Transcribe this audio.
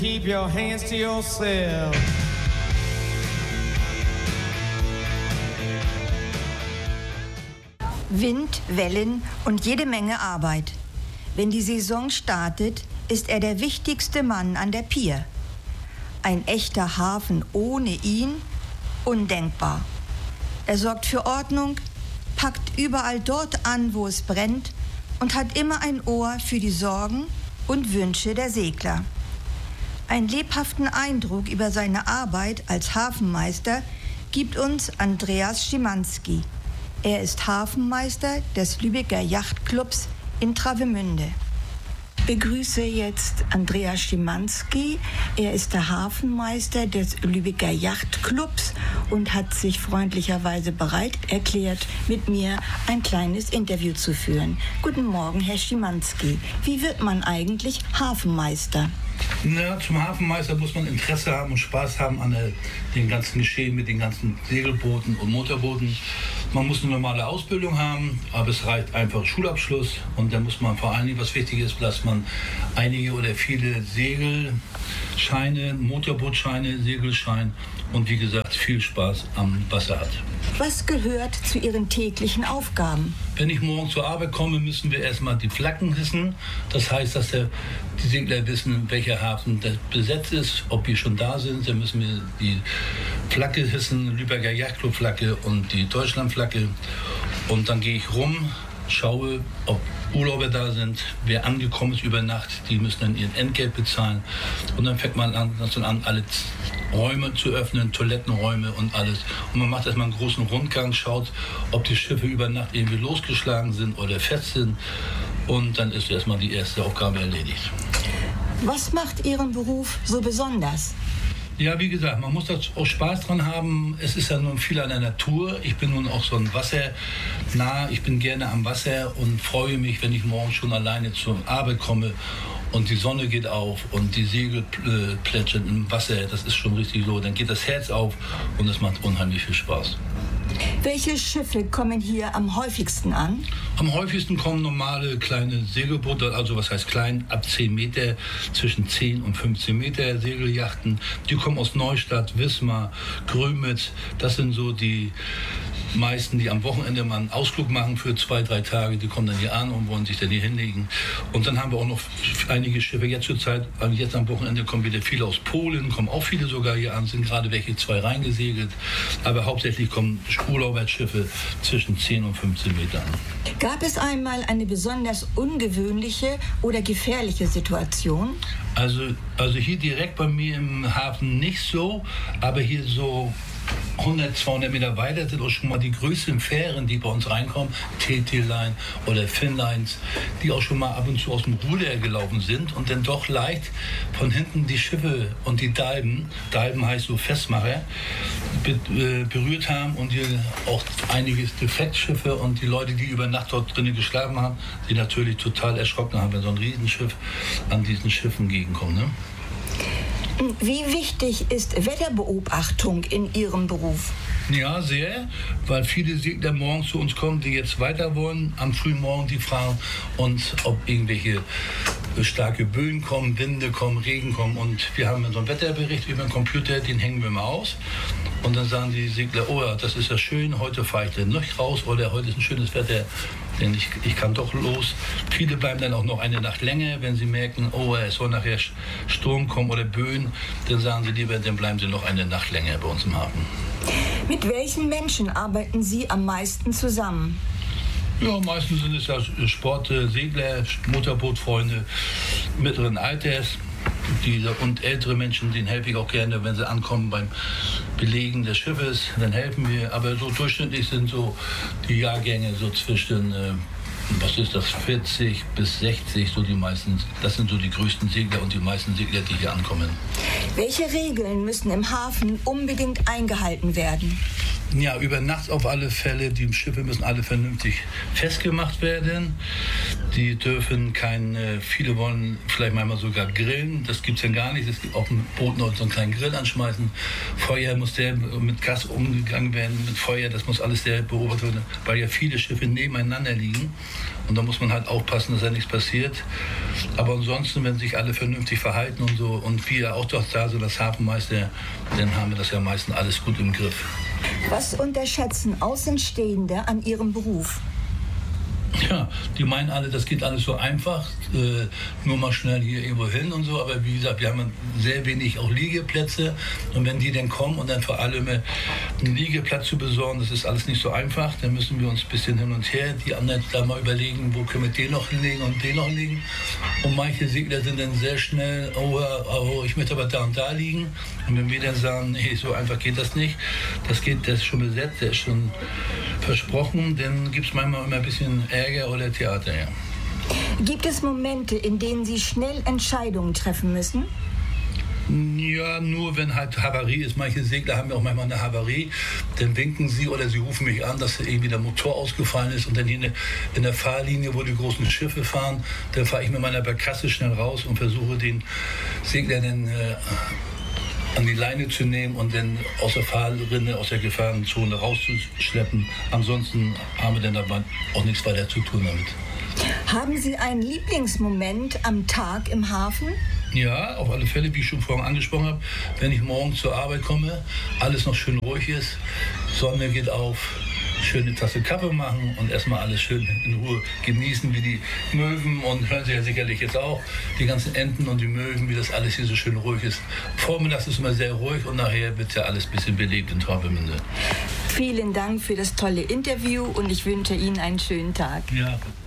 Keep your hands to yourself. Wind, Wellen und jede Menge Arbeit. Wenn die Saison startet, ist er der wichtigste Mann an der Pier. Ein echter Hafen ohne ihn? Undenkbar. Er sorgt für Ordnung, packt überall dort an, wo es brennt und hat immer ein Ohr für die Sorgen und Wünsche der Segler. Einen lebhaften Eindruck über seine Arbeit als Hafenmeister gibt uns Andreas Schimanski. Er ist Hafenmeister des Lübecker Yachtclubs in Travemünde. Ich begrüße jetzt Andreas Schimanski. Er ist der Hafenmeister des Lübecker Yachtclubs und hat sich freundlicherweise bereit erklärt, mit mir ein kleines Interview zu führen. Guten Morgen, Herr Schimanski. Wie wird man eigentlich Hafenmeister? Na, zum Hafenmeister muss man Interesse haben und Spaß haben an den ganzen Geschehen mit den ganzen Segelbooten und Motorbooten. Man muss eine normale Ausbildung haben, aber es reicht einfach Schulabschluss. Und dann muss man vor allen Dingen, was wichtig ist, dass man einige oder viele Segelscheine, Motorbootscheine, Segelschein und wie gesagt viel Spaß am Wasser hat. Was gehört zu Ihren täglichen Aufgaben? Wenn ich morgen zur Arbeit komme, müssen wir erstmal die Flaggen hissen. Das heißt, dass die Segler wissen, welcher Hafen besetzt ist, ob wir schon da sind. Dann müssen wir die Flagge hissen, Lübecker Yachtclub-Flagge und die Deutschland-Flagge. Und dann gehe ich rum, schaue, ob Urlauber da sind, wer angekommen ist über Nacht, die müssen dann ihren Entgelt bezahlen. Und dann fängt man an, alle Räume zu öffnen, Toilettenräume und alles. Und man macht erstmal einen großen Rundgang, schaut, ob die Schiffe über Nacht irgendwie losgeschlagen sind oder fest sind. Und dann ist erstmal die erste Aufgabe erledigt. Was macht Ihren Beruf so besonders? Ja, wie gesagt, man muss da auch Spaß dran haben. Es ist ja nun viel an der Natur. Ich bin nun auch so ein Wassernah. Ich bin gerne am Wasser und freue mich, wenn ich morgen schon alleine zur Arbeit komme und die Sonne geht auf und die Segel plätschern im Wasser. Das ist schon richtig so. Dann geht das Herz auf und es macht unheimlich viel Spaß. Welche Schiffe kommen hier am häufigsten an? Am häufigsten kommen normale kleine Segelboote, also was heißt klein, ab 10 Meter, zwischen 10 und 15 Meter Segelyachten. Die kommen aus Neustadt, Wismar, Grömitz. Das sind so die meisten, die am Wochenende mal einen Ausflug machen für 2-3 Tage. Die kommen dann hier an und wollen sich dann hier hinlegen. Und dann haben wir auch noch einige Schiffe jetzt zur Zeit. Jetzt am Wochenende kommen wieder viele aus Polen, kommen auch viele sogar hier an, sind gerade welche 2 reingesegelt. Aber hauptsächlich kommen Urlauberschiffe zwischen 10 und 15 Metern. Gab es einmal eine besonders ungewöhnliche oder gefährliche Situation? Also hier direkt bei mir im Hafen nicht so, aber hier so 100, 200 Meter weiter sind auch schon mal die größten Fähren, die bei uns reinkommen, TT-Line oder Finnlines, die auch schon mal ab und zu aus dem Ruder gelaufen sind und dann doch leicht von hinten die Schiffe und die Dalben heißt so Festmacher, berührt haben und hier auch einige Defektschiffe und die Leute, die über Nacht dort drinnen geschlafen haben, die natürlich total erschrocken haben, wenn so ein Riesenschiff an diesen Schiffen gegenkommt. Ne? Wie wichtig ist Wetterbeobachtung in Ihrem Beruf? Ja, sehr, weil viele Segler morgens zu uns kommen, die jetzt weiter wollen, am frühen Morgen, die fragen uns, ob irgendwelche starke Böen kommen, Winde kommen, Regen kommen. Und wir haben so einen Wetterbericht über den Computer, den hängen wir mal aus. Und dann sagen die Segler, oh ja, das ist ja schön, heute fahre ich dann nicht raus oder heute ist ein schönes Wetter, denn ich kann doch los. Viele bleiben dann auch noch eine Nacht länger, wenn sie merken, oh, es soll nachher Sturm kommen oder Böen, dann sagen sie lieber, dann bleiben sie noch eine Nacht länger bei uns im Hafen. Mit welchen Menschen arbeiten Sie am meisten zusammen? Ja, meistens sind es ja Segler, Motorbootfreunde mittleren Alters. Und ältere Menschen, denen helfe ich auch gerne, wenn sie ankommen beim Belegen des Schiffes, dann helfen wir. Aber so durchschnittlich sind so die Jahrgänge so zwischen, 40 bis 60, so die meisten. Das sind so die größten Segler und die meisten Segler, die hier ankommen. Welche Regeln müssen im Hafen unbedingt eingehalten werden? Ja, über Nacht auf alle Fälle. Die Schiffe müssen alle vernünftig festgemacht werden. Die dürfen viele wollen vielleicht manchmal sogar grillen. Das gibt es ja gar nicht. Es gibt auf dem Boot noch so einen kleinen Grill anschmeißen. Feuer muss mit Gas umgegangen werden, mit Feuer. Das muss alles beobachtet werden, weil ja viele Schiffe nebeneinander liegen. Und da muss man halt aufpassen, dass da nichts passiert. Aber ansonsten, wenn sich alle vernünftig verhalten und so, und wir auch doch da sind, das Hafenmeister, dann haben wir das ja meistens alles gut im Griff. Was unterschätzen Außenstehende an ihrem Beruf? Ja, die meinen alle, das geht alles so einfach, nur mal schnell hier irgendwo hin und so. Aber wie gesagt, wir haben sehr wenig auch Liegeplätze. Und wenn die dann kommen und dann vor allem einen Liegeplatz zu besorgen, das ist alles nicht so einfach. Dann müssen wir uns ein bisschen hin und her, die anderen da mal überlegen, wo können wir den noch hinlegen und den noch legen. Und manche Segler sind dann sehr schnell, oh, ich möchte aber da und da liegen. Und wenn wir dann sagen, nee, so einfach geht das nicht, das ist schon besetzt, der ist schon versprochen, dann gibt es manchmal immer ein bisschen Ärger oder Theater, ja. Gibt es Momente, in denen Sie schnell Entscheidungen treffen müssen? Ja, nur wenn halt Havarie ist. Manche Segler haben ja auch manchmal eine Havarie. Dann winken sie oder sie rufen mich an, dass irgendwie der Motor ausgefallen ist. Und dann hier in der Fahrlinie, wo die großen Schiffe fahren, dann fahre ich mit meiner Barkasse schnell raus und versuche den Segler dann an die Leine zu nehmen und dann aus der Fahrrinne, aus der Gefahrenzone rauszuschleppen. Ansonsten haben wir dann aber auch nichts weiter zu tun damit. Haben Sie einen Lieblingsmoment am Tag im Hafen? Ja, auf alle Fälle, wie ich schon vorhin angesprochen habe, wenn ich morgen zur Arbeit komme, alles noch schön ruhig ist, Sonne geht auf, schöne Tasse Kaffee machen und erstmal alles schön in Ruhe genießen, wie die Möwen, und hören Sie ja sicherlich jetzt auch, die ganzen Enten und die Möwen, wie das alles hier so schön ruhig ist. Vormittags ist immer sehr ruhig und nachher wird ja alles ein bisschen belebt in Travemünde. Vielen Dank für das tolle Interview und ich wünsche Ihnen einen schönen Tag. Ja.